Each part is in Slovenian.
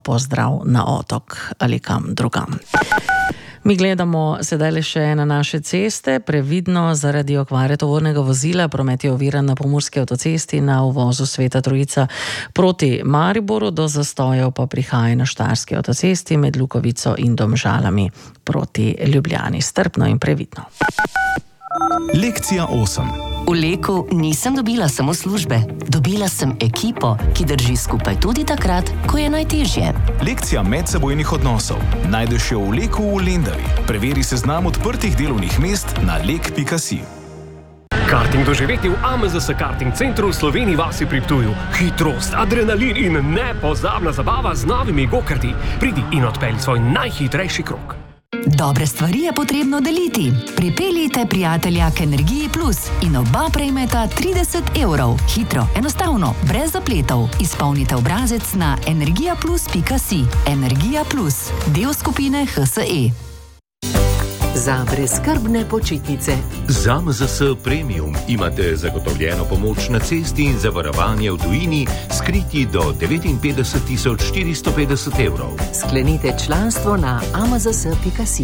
pozdrav na otok ali kam drugam. Mi gledamo sedaj le še na naše ceste. Previdno, zaradi okvare tovornega vozila promet je oviran na Pomurski avtocesti na uvozu Sveta Trojica proti Mariboru, do zastojev pa prihaja na Štajerski avtocesti med Lukovico in Domžalami proti Ljubljani. Strpno in previdno. Lekcija 8. V Leku nisem dobila samo službe. Dobila sem ekipo, ki drži skupaj tudi takrat, ko je najtežje. Lekcija medsebojnih odnosov. Najdeš jo v Leku v Lendavi. Preveri seznam odprtih delovnih mest na lek.si. Karting doživeti v AMZS Karting Centru v Sloveniji vasi pri Ptuju. Hitrost, adrenalin in nepozabna zabava z novimi go-karti. Pridi in odpelji svoj najhitrejši krog. Dobre stvari je potrebno deliti. Pripeljite prijatelja k Energiji Plus in oba prejmeta 30 evrov. Hitro, enostavno, brez zapletov. Izpolnite obrazec na energijaplus.si. Energija Plus, del skupine HSE. Za brezskrbne počitnice. Z AMZS Premium imate zagotovljeno pomoč na cesti in zavarovanje v tujini, skriti do 59.450 evrov. Sklenite članstvo na amzs.si.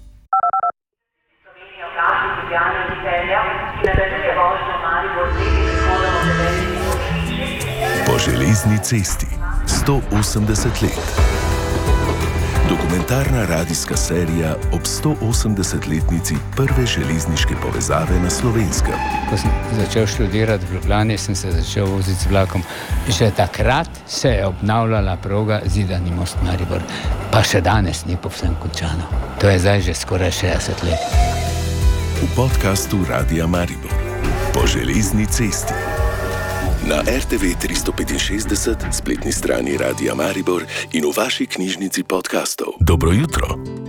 Po železni cesti 180 let. Dokumentarna radijska serija ob 180-letnici prve železniške povezave na Slovenskem. Ko sem začel študirati v Ljubljani, sem se začel voziti z vlakom. Že takrat se je obnavljala proga Zidani Most-Maribor, pa še danes ni povsem končano. To je zdaj že skoraj 60 let. V podkastu Radija Maribor. Po železni cesti. Na RTV 365, spletni strani Radija Maribor in v vaši knjižnici podkastov. Dobro jutro.